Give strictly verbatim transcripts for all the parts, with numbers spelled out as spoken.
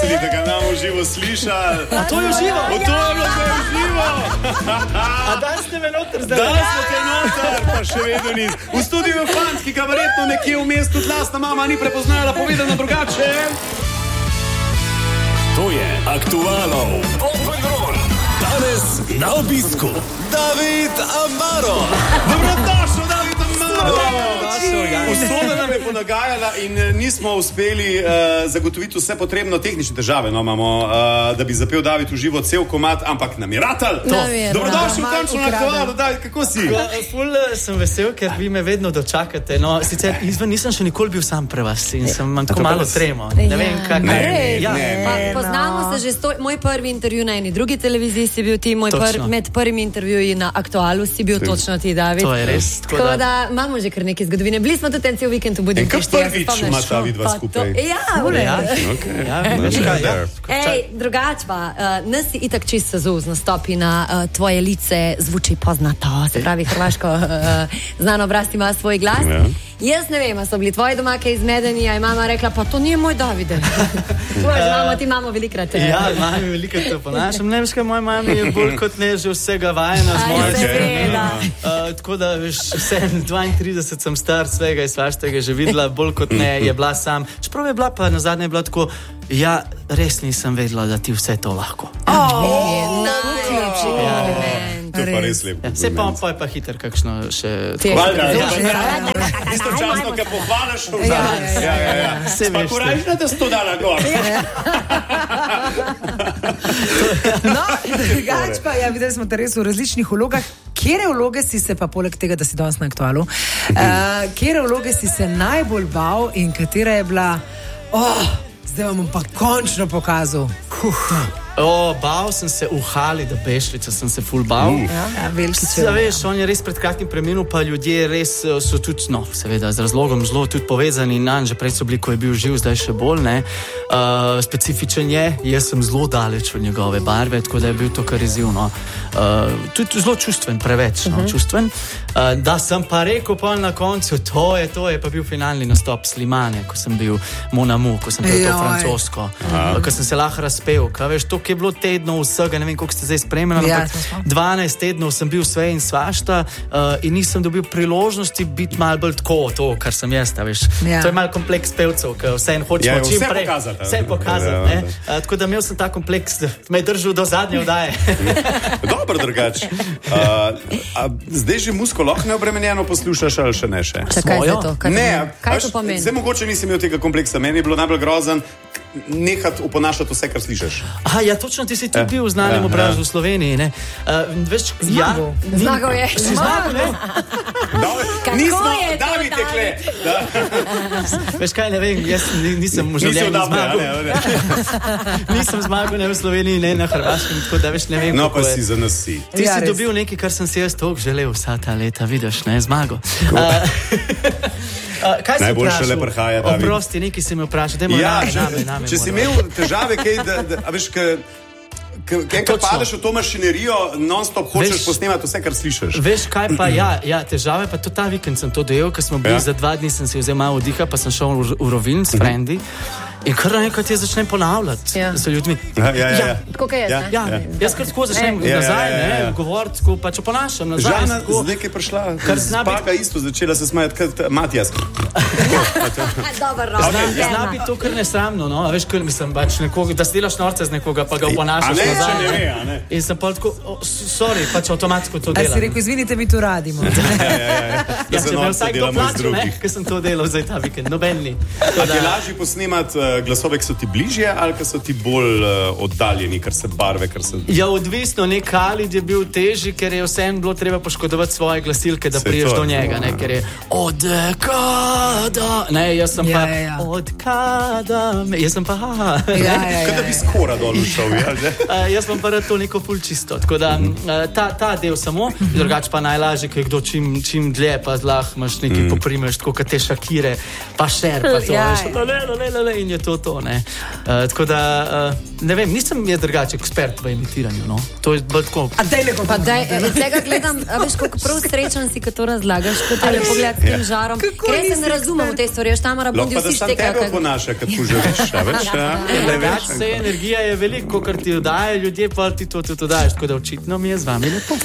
veseli, da ga nam uživo slišali. A to je uživo? O, to je bilo zdaj uživo. A daj ste me noter zdaj? Daj ste te noter, pa še vedno nis. V studiu je fant, ki ga verjetno nekje v mestu tlasta mama ni prepoznala, povedano drugače. To je Aktualov Popolnron. Danes na obisku David Amaro. Dobrodošel, David Amaro. Usoda nam je ponagajala in nismo uspeli uh, zagotoviti vse potrebno tehnične težave. No, imamo, uh, da bi zapel David v živo cel komad, ampak nam je ratal. Dobrodošel v končno na Aktualu. David, kako si? Ful sem vesel, ker vi me vedno dočakate. No, sicer izven nisem še nikoli bil sam pre vas in sem imam tako malo tremo. Ne vem, kak ne, je. Ja. Ne, pa, poznamo se že sto, moj prvi intervju na eni drugi televiziji si bil ti, moj pr, med prvimi intervjuji na Aktualu si bil točno ti, David. To je res. Tako da, da imamo že kar nekaj zgodovine. Bili smo tudi cel vikend v Budimpešti. In kaj prvič ima ta vidva skupaj? Ja, ure. Ja, okay. ja, veš kaj, ja. Ej, drugač pa, uh, nas si itak čisto zuz nastopi na uh, tvoje lice, zvuči poznato, se pravi hrvaško uh, znano obraz ima svoj glas. Ja. Jaz ne vem, a so bili tvoji doma kaj izmedeni, a je mama rekla, pa to ni moj Davide. Tvoje uh, mama ti mamo velikrat. Ja, mami velikrat to ponašam. Ne veš kaj, moja mama je bolj kot ne že vsega vajena z moje strani. Uh, tako da, veš, vse dvaintrideset sem star, svega in svaštega že videla, bolj kot ne je bila sam. Čeprav je bila pa na zadnje bila tako, ja, res nisem vedela, da ti vse to lahko. Oh, najlepši kompliment. To je pa res lepo. Ja, se pa, pa je pa hiter kakšno še... Valjda, istočasno, kaj pohvalaš v zadnje. Ja, ja, ja. Pa korajžna, da si to dala gor. No, drugač pa, ja, videli smo te res v različnih vlogah. Kjere vloge si se, pa poleg tega, da si danes na Aktualu, uh, kjere vloge si se najbolj bal in katera je bila, oh, zdaj vam bom pa končno pokazal. Huh. O, bal sem se v Hali, da Bešlica sem se ful bal. Uh. Ja, veliki čel. Veš, on je res pred kratkim preminul, pa ljudje res so tudi, no, seveda, z razlogom zelo tudi povezani. Nan, že prej so bili, ko je bil živ, zdaj še bolj, ne. Uh, specifičen je, jaz sem zelo daleč od njegove barve, tako da je bil to kar izzivno. Uh, tudi zelo čustven, preveč, no, uh-huh. čustven. Uh, da sem pa rekel pa na koncu, to je, to je pa bil finalni nastop Slimane, ko sem bil Mon Amour, ko sem bil to francosko, uh, ko sem se lahko razpel, kaj veš, to, ki je bilo tednov vsega, ne vem, koliko ste zdaj spremljali, ja, ampak dvanajst tednov sem bil sve in svašta uh, in nisem dobil priložnosti biti malo bolj tako, to, kar sem jaz, veš. Ja. To je malo kompleks pevcev, ki vse en hočemo ja, čim vse prej. Pokazati, vse pokazati, ja, ne. Uh, tako da imel sem ta kompleks, me je držal do zadnje vdaje. Dobro, drugač. Uh, a zdaj že musko lahko neobremenjeno poslušaš ali še ne še? Čakaj za to, kaj, ne, kaj to pomeni? Zdaj mogoče nisi imel tega kompleksa, meni je bilo najbolj grozen nehati uponašati vse, kar slišiš. Aha, ja, točno, ti si tudi bil v znanem ja, obrazu ja. v Sloveniji, ne? Uh, veš, zmagal. Ja, zmagal je. Si zmagal, ne? Nismo, David je kle. Veš kaj, ne vem, jaz nisem v življenju zmagal. Ne, ne. Nisem zmagal ne v Sloveniji, ne na Hrvaškem, tako da veš, ne vem, no, pa je. si za nas si. Ti ja, si res. dobil nekaj, kar sem si jaz toliko želel vsa ta leta, vidiš, ne, zmagal. Uh, kaj si najboljše vprašal? le prihaja, David. Oprosti, nekaj si me vprašal. Dajmo ja, name, name, če si imel težave, kaj, da, da, a veš, kaj, Kaj padeš v to mašinerijo, non-stop hočeš veš, posnemati vse, kar slišiš. Veš kaj pa, ja, ja težave pa to ta vikend sem to dojel, ker smo bili ja. za dva dni, sem si vzel malo vdiha, pa sem šel v, v Rovinj s frendi. In kar nekaj ti začnem ponavljati ja. s ljudmi. Ja, ja, ja. ja. Tako kaj jaz, ja. ja. ja. Jaz kar tako začnem ja, nazaj, ja, ja, ja, ja. govoriti, tako pač oponašam nazaj. Žana zdaj, ki je prišla, spaka biti... isto, začela se smajati, kot Matijas. Dobar, no. Zna biti to kar nesramno, no, a veš, kar mislim, pač nekoga, da si delaš norce z nekoga, pa ga oponašaš ne, nazaj. Ne, ne, ne. In sem pa tako, oh, sorry, pač avtomatsko to delam. A si rekel, izvinite, mi to radimo. ja, ja, ja. Ja, če me vsak to plačil, ne, ker sem to delal zdaj ta vikend, nobenni. A ti je lažje posnemati uh, glasove, ki so ti bližje, ali ki so ti bolj uh, oddaljeni, kar se barve, kar se... Ja, odvisno, nek Khalid je bil težji, ker je vsem bilo treba poškodovati svoje glasilke, da priješ do njega, ne, ker je od kada, ne, jaz sem ja, pa ja, ja. od kada, jaz sem pa ha, ja, ja, ja. Kada bi skora dol šel, ja, že? Uh, jaz sem pa rad to neko ful čisto, tako da uh, ta, ta del samo, drugač pa najlažje, ker je kdo čim, čim dlje, pa zlah imaš nekaj mm. poprimeš, tako kot te Shakire, pa šer, pa to, ja, veš, le, le, le, le, le, in je to to, ne. Uh, tako da, uh, ne vem, nisem je drugače ekspert v imitiranju, no. To je bolj tako. A dej neko Pa daj, eh, tega gledam, a veš, kako prav srečen si, ko to razlagaš, ko te lepo gledati s tem žarom. Ker jaz se ne razumem v tej stvari, još Tamara Bondi vsi štekajo. Lahko pa da sam tebe oponaša, kad poželiš, a veš, a? Ne veš. Vse energija je veliko, kar ti dodaje ljudje, pa ti to tudi dodajes, tako da očitno mi je z vami lepo.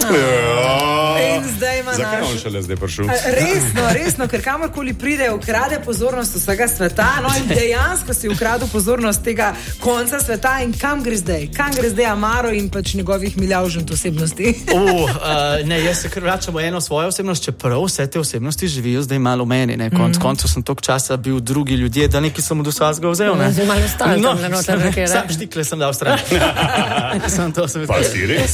In zdaj ima Zakaj naš... on šele zdaj prišel? Resno, resno, ker kamorkoli pride, ukrade pozornost vsega sveta, no in dejansko si ukradel pozornost tega konca sveta in kam gre zdaj? Kam gre zdaj Amaro in pač njegovih milijavžent osebnosti? Uh, uh, ne, jaz se kar vračam v eno svojo osebnost, čeprav vse te osebnosti živijo zdaj malo v meni. Ne. Konc mm. koncu sem toliko časa bil drugi ljudje, da neki sem od vsega vzel. Ne. Zdaj malo stali no, tam, ne, noter, nekaj, sam štikle sem dal stran. sem to, sem Pa si res?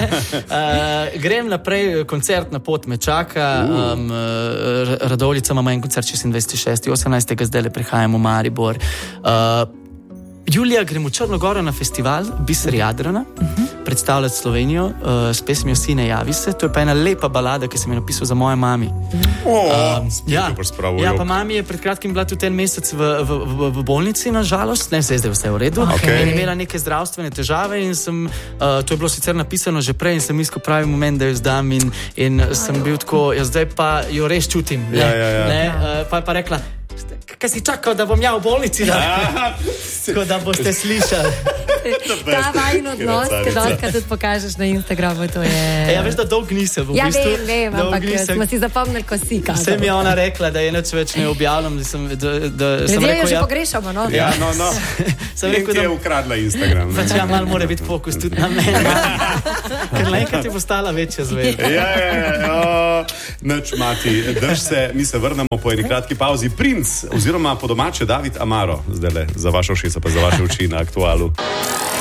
uh, grem naprej, koncert na pot me čaka. Uh. Um, Radovljica ima en koncert šestindvajseti šesti osemnajstega zdaj le prihajam v Maribor. Uh, Julija grem v Črnogoro na festival Biser Jadrana, uh-huh. predstavljati Slovenijo uh, s pesmijo Sine javi se. To je pa ena lepa balada, ki sem jo napisal za moje mami. Oh, um, ja, ja, pa jok. mami je pred kratkim bila tudi en mesec v, v, v, v bolnici, nažalost, ne, zdaj je vse v redu. Okay. In imela neke zdravstvene težave in sem, uh, to je bilo sicer napisano že prej in sem iskal pravi moment, da jo zdam in, in sem bil tako, ja, zdaj pa jo res čutim. Ne, ja, ja, ja. Ne, uh, pa je pa rekla, kaj si čakal, da bom ja v bolnici, da, tako da boste slišali. Ta vajn odnos, ki dolžka tudi pokažeš na Instagramu, to je... E, ja, veš, da dolg nisem, v ja, bistvu. Ja, vem, vem, ampak nisem. Smo si zapomnili, ko si kazal. Vse mi je ona rekla, da je nič več ne objavljam, da sem, da, da sem Ljudje rekel, jo že ja, pogrešamo, no? Ja, no, no. sem In rekel, ti je da... ukradla Instagram. Pač ja, malo mora biti fokus tudi na mene. Ker naenkrat je postala večja zvezda. Ja, ja, ja. Noč, Mati, drž se, mi se vrnemo po eni kratki pauzi. Princ, oziroma po domače David Amaro, zdaj le za vašo šesa, pa za vaše oči na Aktualu.